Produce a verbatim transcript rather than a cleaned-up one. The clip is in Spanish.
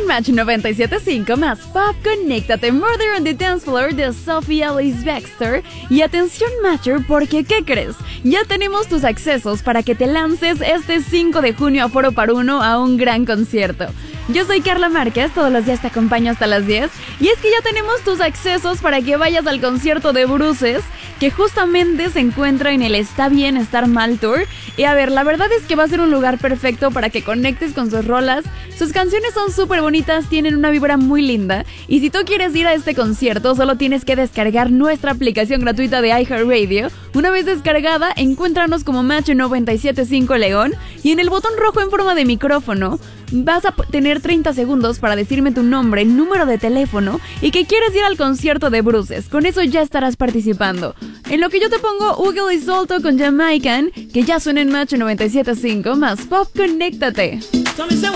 en Match noventa y siete punto cinco más Pop, conéctate Murder on the Dance Floor de Sophie Ellis Bextor. Y atención Matcher, porque ¿qué crees? Ya tenemos tus accesos para que te lances este cinco de junio a Foro Par Uno a un gran concierto. Yo soy Carla Márquez, todos los días te acompaño hasta las diez. Y es que ya tenemos tus accesos para que vayas al concierto de Bruces, que justamente se encuentra en el Está Bien Estar Mal Tour. Y a ver, la verdad es que va a ser un lugar perfecto para que conectes con sus rolas. Sus canciones son súper bonitas, tienen una vibra muy linda. Y si tú quieres ir a este concierto, solo tienes que descargar nuestra aplicación gratuita de iHeartRadio. Una vez descargada, encuéntranos como Match noventa y siete punto cinco León. Y en el botón rojo en forma de micrófono vas a tener treinta segundos para decirme tu nombre, número de teléfono y que quieres ir al concierto de Bruces. Con eso ya estarás participando. En lo que yo te pongo Ugly Solto con Jamaican, que ya suena en Match noventa y siete punto cinco más Pop, conéctate.